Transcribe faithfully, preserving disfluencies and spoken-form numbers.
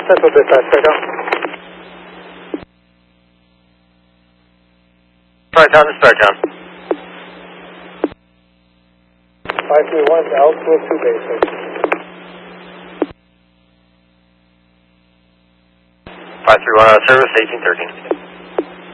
Central Dispatch, check out. Right, John, this is John. five three one, altitude two basic. five three one, uh, service eighteen thirteen.